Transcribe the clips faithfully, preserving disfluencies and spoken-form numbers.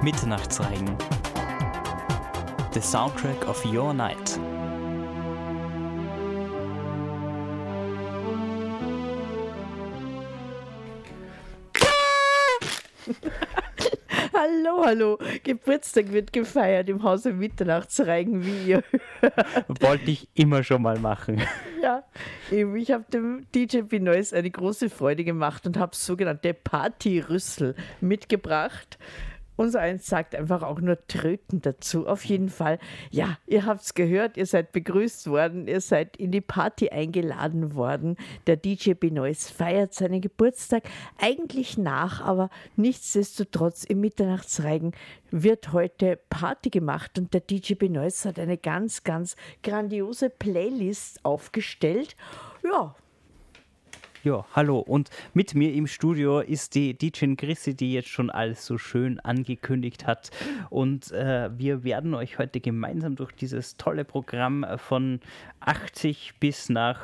Mitternachtsreigen. The soundtrack of your night. Hallo, hallo. Geburtstag wird gefeiert im Hause Mitternachtsreigen, wie ihr hört. Wollte ich immer schon mal machen. Ja, eben, ich habe dem D J Benoist eine große Freude gemacht und habe sogenannte Partyrüssel mitgebracht. Unser eins sagt einfach auch nur Tröten dazu. Auf jeden Fall, ja, ihr habt es gehört, ihr seid begrüßt worden, ihr seid in die Party eingeladen worden. Der D J Benoist feiert seinen Geburtstag eigentlich nach, aber nichtsdestotrotz im Mitternachtsreigen wird heute Party gemacht und der D J Benoist hat eine ganz, ganz grandiose Playlist aufgestellt. Ja, Ja, hallo. Und mit mir im Studio ist die D J Chrissy, die jetzt schon alles so schön angekündigt hat. Und äh, wir werden euch heute gemeinsam durch dieses tolle Programm von achtzig bis nach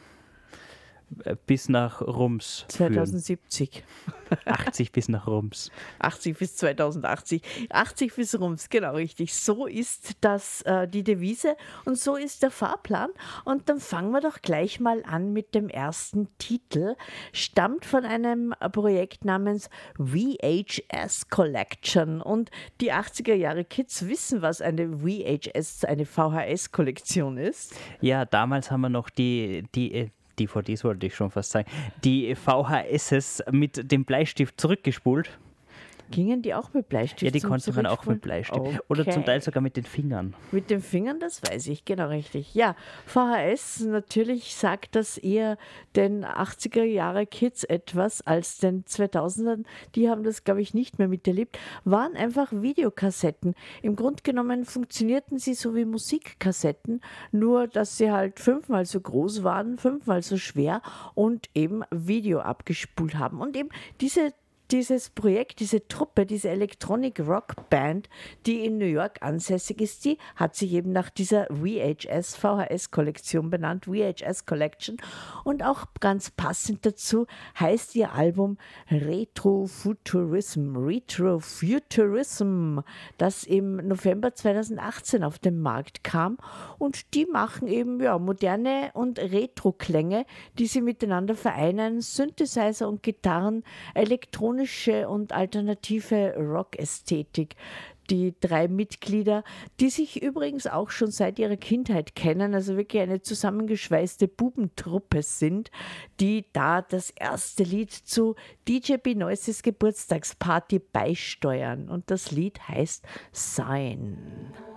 äh, bis nach Rums zwanzig siebzig. achtzig bis nach Rums. achtzig bis zweitausendachtzig. achtzig bis Rums, genau richtig. So ist das äh, die Devise und so ist der Fahrplan. Und dann fangen wir doch gleich mal an mit dem ersten Titel. Stammt von einem Projekt namens V H S Collection. Und die achtziger Jahre Kids wissen, was eine V H S, eine V H S-Kollektion ist. Ja, damals haben wir noch die, die D V Ds wollte ich schon fast sagen, die V H S mit dem Bleistift zurückgespult. Gingen die auch mit Bleistift? Ja, die konnte man auch mit Bleistift. Okay. Oder zum Teil sogar mit den Fingern. Mit den Fingern, das weiß ich, genau richtig. Ja, V H S, natürlich sagt das eher den achtziger Jahre Kids etwas als den zweitausendern. Die haben das, glaube ich, nicht mehr miterlebt. Waren einfach Videokassetten. Im Grunde genommen funktionierten sie so wie Musikkassetten, nur dass sie halt fünfmal so groß waren, fünfmal so schwer und eben Video abgespult haben. Und eben diese Dieses Projekt, diese Truppe, diese Electronic Rock Band, die in New York ansässig ist, die hat sich eben nach dieser V H S, V H S-Kollektion benannt, V H S Collection. Und auch ganz passend dazu heißt ihr Album Retrofuturism, Retrofuturism, das im November zweitausendachtzehn auf den Markt kam. Und die machen eben ja, moderne und Retro-Klänge, die sie miteinander vereinen, Synthesizer und Gitarren, elektronische und alternative Rock-Ästhetik. Die drei Mitglieder, die sich übrigens auch schon seit ihrer Kindheit kennen, also wirklich eine zusammengeschweißte Bubentruppe sind, die da das erste Lied zu D J Benoists Geburtstagsparty beisteuern. Und das Lied heißt Sign.